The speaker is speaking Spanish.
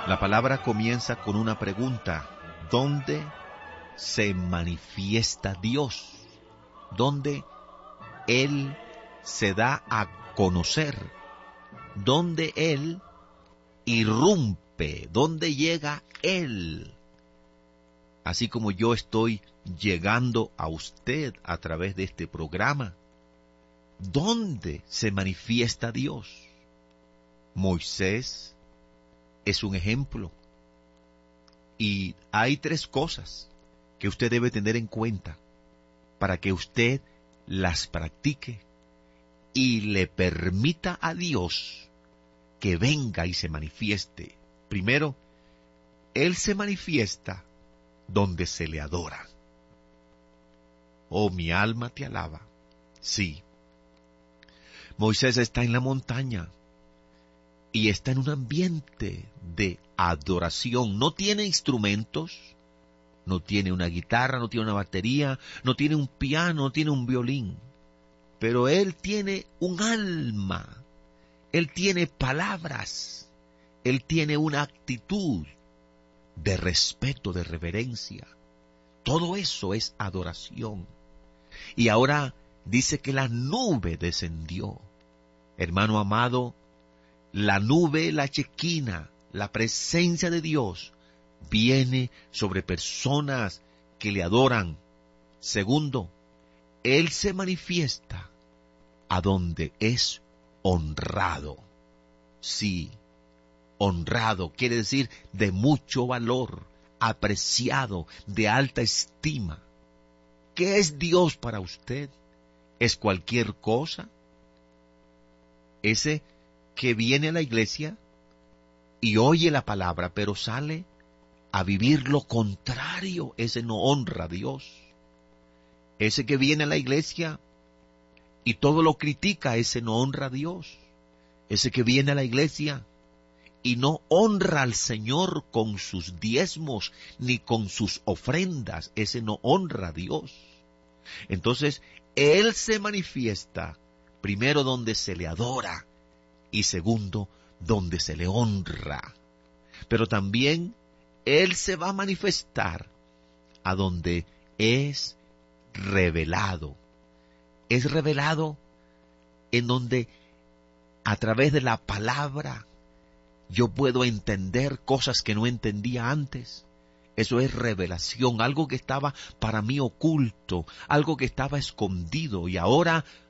La palabra comienza con una pregunta. ¿Dónde se manifiesta Dios? ¿Dónde Él se da a conocer? ¿Dónde Él irrumpe? ¿Dónde llega Él? Así como yo estoy llegando a usted a través de este programa. ¿Dónde se manifiesta Dios? Moisés es un ejemplo. Y hay 3 cosas que usted debe tener en cuenta para que usted las practique y le permita a Dios que venga y se manifieste. Primero, Él se manifiesta donde se le adora. Oh, mi alma te alaba. Sí. Moisés está en la montaña y está en un ambiente de adoración. No tiene instrumentos, no tiene una guitarra, no tiene una batería, no tiene un piano, no tiene un violín. Pero él tiene un alma, él tiene palabras, él tiene una actitud de respeto, de reverencia. Todo eso es adoración. Y ahora dice que la nube descendió. Hermano amado, la nube, la chequina, la presencia de Dios viene sobre personas que le adoran. Segundo, Él se manifiesta a donde es honrado. Sí, honrado quiere decir de mucho valor, apreciado, de alta estima. ¿Qué es Dios para usted? ¿Es cualquier cosa? Ese que viene a la iglesia y oye la palabra, pero sale a vivir lo contrario, ese no honra a Dios. Ese que viene a la iglesia y todo lo critica, ese no honra a Dios. Ese que viene a la iglesia y no honra al Señor con sus diezmos ni con sus ofrendas, ese no honra a Dios. Entonces, Él se manifiesta, primero donde se le adora y segundo, donde se le honra. Pero también Él se va a manifestar a donde es revelado. Es revelado en donde a través de la palabra yo puedo entender cosas que no entendía antes. Eso es revelación, algo que estaba para mí oculto, algo que estaba escondido y ahora